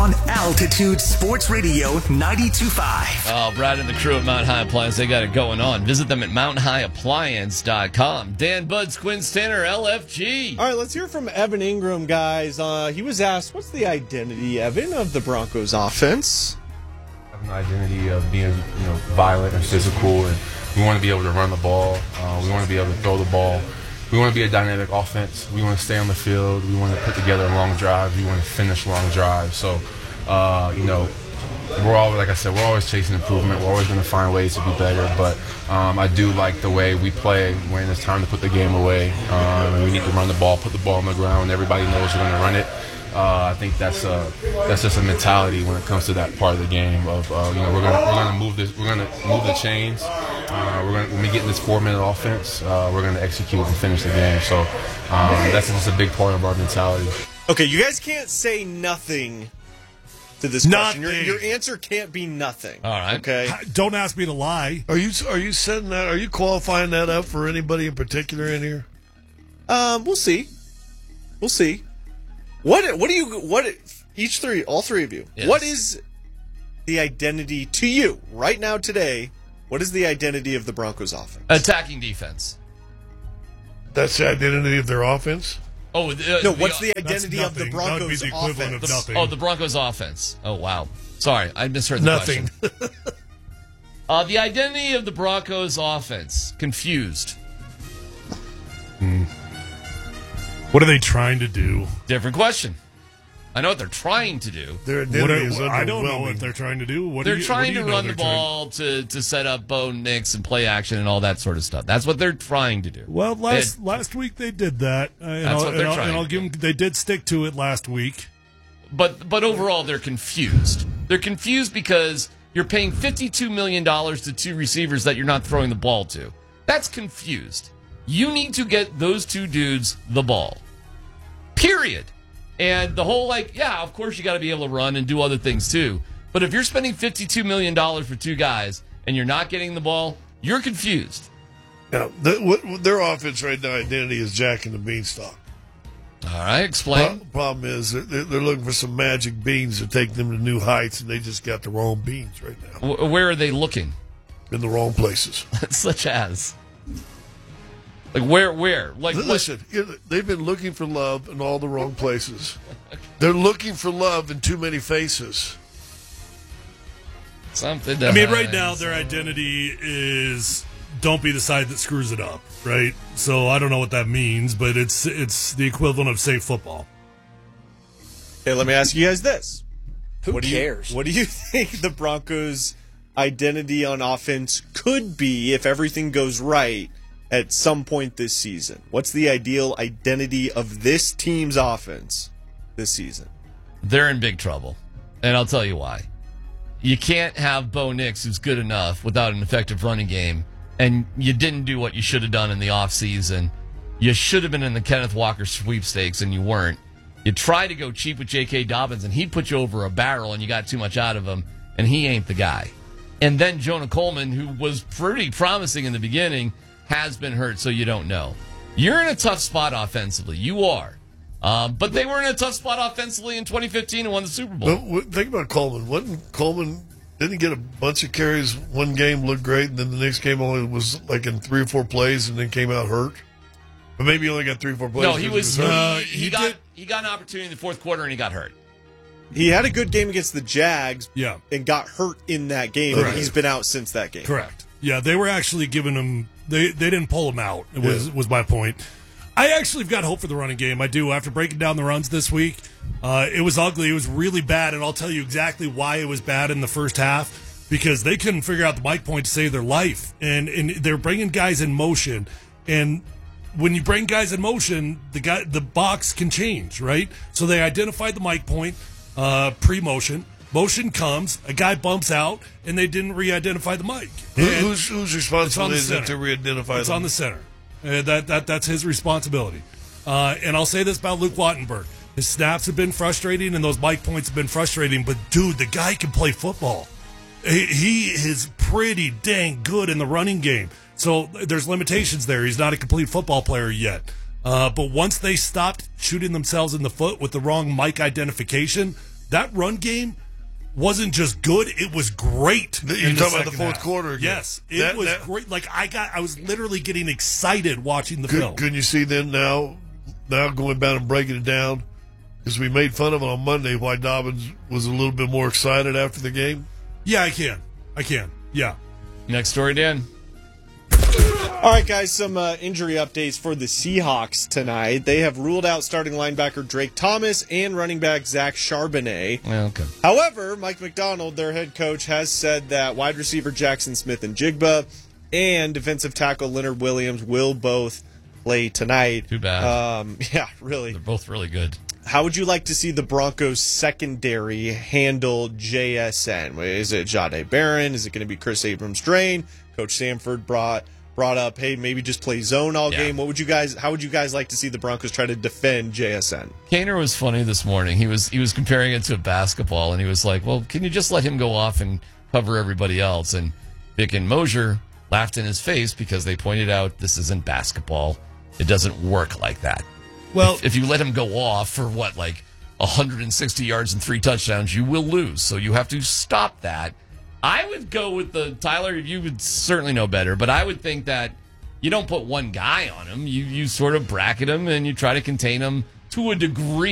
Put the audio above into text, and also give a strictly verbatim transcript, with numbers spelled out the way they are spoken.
on Altitude Sports Radio ninety-two point five. Oh, Brad and the crew at Mountain High Appliance, they got it going on. Visit them at mountain high appliance dot com. Dan Buds, Quinn Stanner, L F G. All right, let's hear from Evan Ingram, guys. Uh, he was asked, what's the identity, Evan, of the Broncos offense? An identity of being, you know, violent and physical, and we want to be able to run the ball. Uh, we want to be able to throw the ball. We want to be a dynamic offense. We want to stay on the field. We want to put together long drives. We want to finish long drives. So, uh, you know, we're always, like I said, we're always chasing improvement. We're always going to find ways to be better. But um, I do like the way we play when it's time to put the game away. Um, we need to run the ball, put the ball on the ground. Everybody knows we're going to run it. Uh, I think that's a that's just a mentality when it comes to that part of the game. Of uh, you know, we're gonna we're gonna move this, we're gonna move the chains. Uh, we're gonna when we get in this four minute offense, uh, we're gonna execute and finish the game. So um, that's just a big part of our mentality. Okay, you guys can't say nothing to this Nothing. question. Your, your answer can't be nothing. All right. Okay. Don't ask me to lie. Are you are you setting that? Are you qualifying that up for anybody in particular in here? Um, we'll see. We'll see. What what do you what each three all three of you? Yes. What is the identity to you right now today? What is the identity of the Broncos offense? Attacking defense. That's the identity of their offense. Oh, uh, No, what's the That's identity of the nothing. That would be Broncos the equivalent offense? of nothing. Oh, the Broncos offense. Oh, wow. Sorry, I misheard the Nothing. question. uh, the identity of the Broncos offense. Confused. What are they trying to do? Different question. I know what they're trying to do. Their What identity are, is I don't know what underwhelming. they're trying to do. What They're do you, trying what do to you know run the they're trying- ball to, to set up Bo Nix and play action and all that sort of stuff. That's what they're trying to do. Well, last It- last week they did that. Uh, and That's I'll, what they're and I'll, trying and I'll to give do. them. They did stick to it last week. But but overall, they're confused. They're confused because you're paying fifty-two million dollars to two receivers that you're not throwing the ball to. That's confused. You need to get those two dudes the ball. Period. And the whole, like, yeah, of course you got to be able to run and do other things too. But if you're spending fifty-two million dollars for two guys and you're not getting the ball, you're confused. Yeah, the, what, their offense right now identity is Jack and the Beanstalk. All right, explain. Pro- problem is they're, they're looking for some magic beans to take them to new heights, and they just got the wrong beans right now W- where are they looking? in the wrong places. Such as, like, where? Where? Like, what- Listen, you know, they've been looking for love in all the wrong places. They're looking for love in too many faces. something. I mean, right now their identity is don't be the side that screws it up, right? So I don't know what that means, but it's it's the equivalent of safe football. Okay, let me ask you guys this. Who what do cares? You, what do you think the Broncos' identity on offense could be if everything goes right at some point this season? What's the ideal identity of this team's offense this season? They're in big trouble, and I'll tell you why. You can't have Bo Nix, who's good enough, without an effective running game, and you didn't do what you should have done in the offseason. You should have been in the Kenneth Walker sweepstakes, and you weren't. You tried to go cheap with J K. Dobbins, and he put you over a barrel, and you got too much out of him, and he ain't the guy. And then Jonah Coleman, who was pretty promising in the beginning, has been hurt, so you don't know. You're in a tough spot offensively. You are. Um, but they were in a tough spot offensively in twenty fifteen and won the Super Bowl. But w- think about Coleman. Wasn't Coleman didn't he get a bunch of carries one game, looked great, and then the next game only was like in three or four plays, and then came out hurt. But maybe he only got three or four plays. No, he was. He, hurt. Uh, he, he got did- he got an opportunity in the fourth quarter and he got hurt. He had a good game against the Jags Yeah, and got hurt in that game, Correct. and he's been out since that game. correct. Yeah, they were actually giving him. They they didn't pull him out. It was Yeah. was my point. I actually have got hope for the running game. I do. After breaking down the runs this week, uh, it was ugly. It was really bad, and I'll tell you exactly why it was bad in the first half. Because they couldn't figure out the mic point to save their life, and and they're bringing guys in motion, and when you bring guys in motion, the guy the box can change, right? So they identified the mic point uh, pre-motion. Motion comes, a guy bumps out, and they didn't re-identify the mic. Who, And who's whose it's on responsibility the is it center. to re-identify It's them? on the center. Uh, that that that's his responsibility. Uh, and I'll say this about Luke Wattenberg: his snaps have been frustrating, and those mic points have been frustrating. But dude, the guy can play football. He, he is pretty dang good in the running game. So there's limitations there. He's not a complete football player yet. Uh, but once they stopped shooting themselves in the foot with the wrong mic identification, that run game wasn't just good; it was great. You're in talking about the second fourth half. quarter again. Yes, it That- was that- great. Like I got, I was literally getting excited watching the Could, film. couldn't you see then now, now going down and breaking it down? Because we made fun of it on Monday, why Dobbins was a little bit more excited after the game. Yeah, I can. I can. Yeah. Next story, Dan. All right, guys, some uh, injury updates for the Seahawks tonight. They have ruled out starting linebacker Drake Thomas and running back Zach Charbonnet. Okay. However, Mike McDonald, their head coach, has said that wide receiver Jackson Smith and Jigba and defensive tackle Leonard Williams will both play tonight. Too bad. Um, yeah, really. They're both really good. How would you like to see the Broncos secondary handle J S N? Is it Jahdae Barron? Is it going to be Chris Abrams-Drain? Coach Sanford brought brought up, hey, maybe just play zone all Yeah. game. What would you guys? How would you guys like to see the Broncos try to defend J S N? Kaner was funny this morning. He was he was comparing it to basketball, and he was like, "Well, can you just let him go off and cover everybody else?" And Vic and Mosier laughed in his face because they pointed out this isn't basketball. It doesn't work like that. Well, If, if you let him go off for what, like one hundred sixty yards and three touchdowns, you will lose. So you have to stop that. I would go with the Tyler. You would certainly know better, but I would think that you don't put one guy on him. You you sort of bracket him and you try to contain him to a degree.